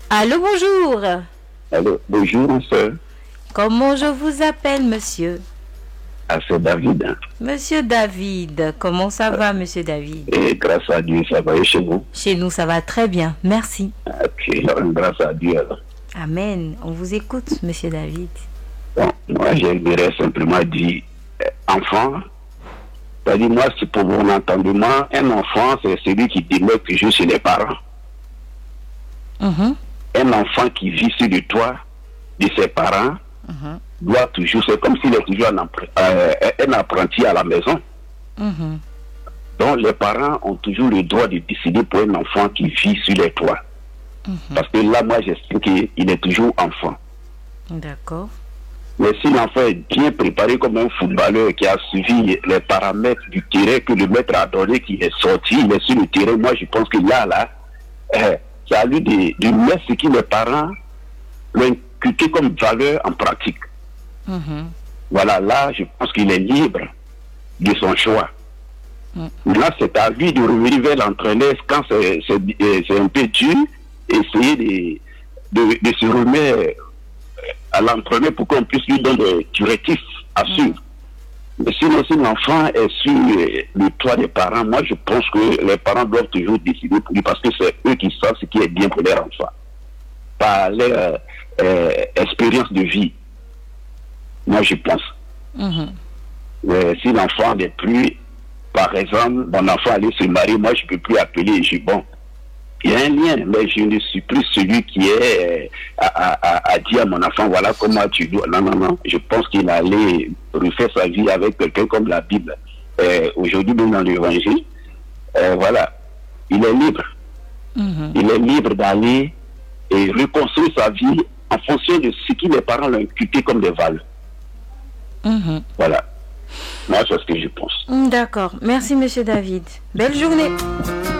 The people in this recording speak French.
Allô, bonjour. Allô, bonjour, ma soeur. Comment je vous appelle, monsieur? Ah, c'est David. Hein. Monsieur David, comment ça va, monsieur David? Et grâce à Dieu, ça va et chez vous? Chez nous, ça va très bien, merci. Ok, grâce à Dieu. Alors. Amen. On vous écoute, monsieur David. Bon, moi, j'aimerais simplement dire, enfant, c'est-à-dire, moi, c'est pour mon entendement, un enfant, c'est celui qui demeure toujours chez les parents. Un enfant qui vit sur le toit de ses parents doit toujours, c'est comme s'il est toujours un apprenti à la maison. Donc les parents ont toujours le droit de décider pour un enfant qui vit sur les toits. Parce que là, moi, j'estime qu'il est toujours enfant. D'accord. Mais si l'enfant est bien préparé comme un footballeur qui a suivi les paramètres du terrain que le maître a donné, qui est sorti, il est sur le terrain, moi, je pense que là, c'est à lui de mettre ce que les parents l'ont inculqué comme valeur en pratique. Voilà, là, je pense qu'il est libre de son choix. Là, c'est à lui de revenir vers l'entraîneur quand c'est un peu dur, essayer de se remettre à l'entraîneur pour qu'on puisse lui donner des directifs à suivre. Mais sinon, si l'enfant est sur le toit des parents, moi, je pense que les parents doivent toujours décider pour lui parce que c'est eux qui savent ce qui est bien pour leur enfant. Par leur expérience de vie. Moi, je pense. Si l'enfant n'est plus, par exemple, mon enfant allait se marier, moi, je ne peux plus appeler. Je dis, bon, il y a un lien, mais je ne suis plus celui qui est à dire à mon enfant, voilà comment tu dois. Non. Je pense qu'il allait refaire sa vie avec quelqu'un comme la Bible. Aujourd'hui, même dans l'évangile, voilà, il est libre. Il est libre d'aller et reconstruire sa vie en fonction de ce que les parents l'ont inculqué comme des valeurs. Voilà. Moi, c'est ce que je pense. D'accord. Merci, monsieur David. Belle journée.